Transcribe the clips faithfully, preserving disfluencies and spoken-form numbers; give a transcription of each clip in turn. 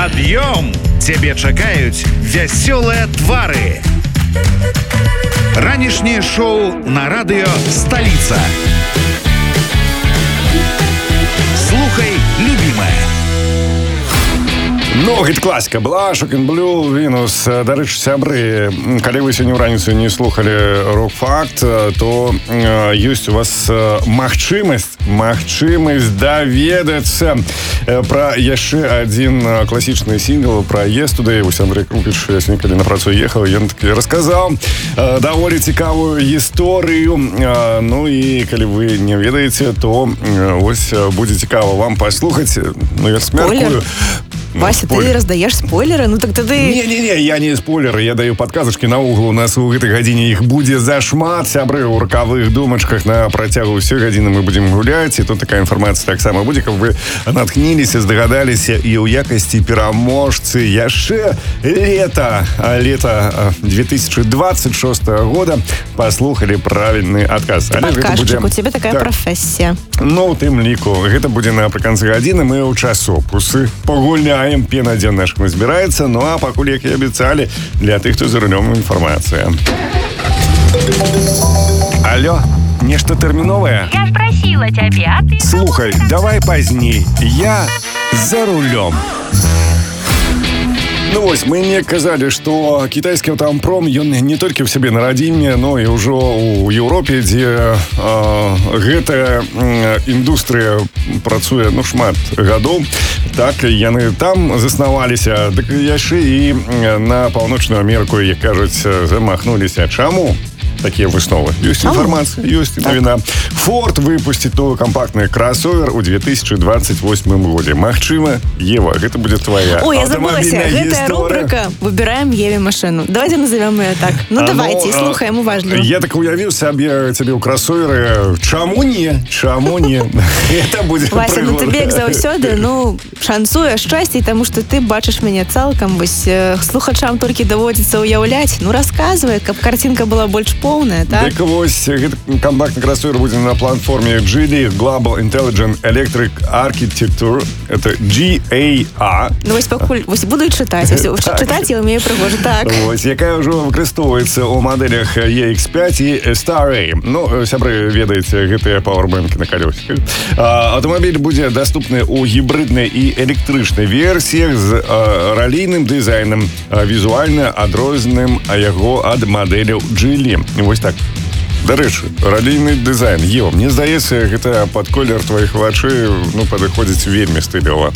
Пад'ём! Цябе чакаюць вясёлыя твары. Ранішняе шоу на радыё «Сталіца». Слухай, любимая. Ну, гэта класіка была, Shocking Blue, Venus. Дарэчы, сябры, калі вы сёння ў раніцу не слухалі рок-факт, то э, ёсць у вас э, магчымасць, магчымасць даведацца э, пра яшчэ адзін класічны сінгл пра «Yesterday». Вось Андрэй Крупіч некалі на працу ехаў, ён такі расказаў э, даволі цікавую гісторыю. Э, ну і калі вы не ведаеце, то э, вось будзе цікава вам паслухаць. Ну, я смяркую. Вася, спойлер. ты раздаешь спойлеры? Ну так тады... Не-не-не, я не спойлер, я даю подказочки на углу. У нас у гэтай гадзіне іх будзе зашмат. Сябры ў рукавых думачках на працягу ўсёй гадзіны мы будзем гуляць. І тут такая інфармацыя таксама будзе, каб вы натхніліся, здагадаліся і ў якасці пераможцы яшчэ лета, лета две тысячи двадцать шестого года паслухалі правільны адказ. Падказчык, у тебе такая так. Прафесія. Ну, у тым ліку, гэта будзе напрыканцы гадзіны, мы ў часопусы пагуляем. Пена дзе наш не збіраецца. Ну а пакуль, як і абяцалі, для тых, хто за рулём, інфармацыя. Алло, нешта тэрміновае? Я ж просила тебя, а ты... Слухай, давай пазней. Я за рулём. Ну вось, мы не казалі, што кітайскі аўтампром, ён не толькі ў сябе на радзіме, но і ўжо ў Еўропе, дзе э, гэтая э, індустрыя працуе, ну, шмат гадоў. Так, яны там заснаваліся, дык яшчэ і на Паўночную Амерыку, як кажуць, замахнуліся. Чаму? Такія высновы. Ёсць інфармацыя, ёсць навіна. Форд выпусціць новы кампактны кросовер у две тысячи двадцать восьмым годзе. Магчыма, Ева, гэта будзе твоя Ой, я забылася, гэтая рубрика «Выбираем Еве машину». Давайте назовем ее так. Ну, а давайте, ну, слухаем уважливо. Я так уявіў сабе цябе ў кросоверы. Чаму не? Чаму не? Это будзе Вася, ну тебе, як заўсёды, ну, шансуе шчасцей, таму што ты бачыш мяне цалкам. Вось слухачам толькі даводзіцца ўяўляць. Ну, расказвай, каб картинка была больш полная, так? Дык вось, гэты кампактны кросовер будзе на платформе джи эл и, Global Intelligent Electric Architecture. Это джи эй эй. Ну, вось пакуль, вось буду чытаць. Вось чытаць я умею прыгожа, так. Вось, якая ўжо выкарыстоўваецца ў мадэлях и икс пять і Star A. Ну, сябры, ведаеце, гэтыя пауэрбэнкі на калёсіках. Аўтамабіль будзе даступны ў гібрыднай і электрычнай версіях з а, ралійным дызайнам, а, візуальна адрозненым яго ад мадэляў джи эл и. Вось так. Дарэчы, ралійны дызайн. Ева, мне здаецца, гэта пад колер тваіх вачэй, ну, падыходзіць вельмі стылёва.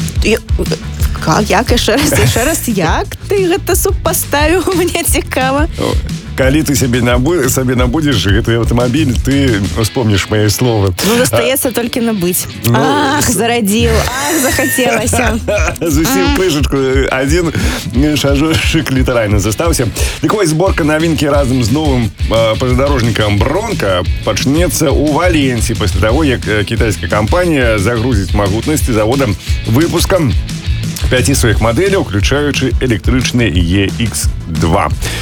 Как? Як? Яшчэ раз, яшчэ раз, як ты гэта супаставіў? Мне цікава. Калі ты сябе набу... сабе набудзеш гэты аўтамабіль, ты успомніш мае словы. Ну, застаецца а... толькі набыць. Ну... Ах, зарадзіў, ах, захацелася. Зусім пышачку, адзін шажочак літаральна застаўся. Так вось, зборка навінкі разам з новым э, паспадарожнікам Бронка пачнецца ў Валенсіі пасля таго, як кітайская кампанія загрузіць магутнасці заводам выпускам пяці сваіх мадэляў, уключаючы электрычны и икс два.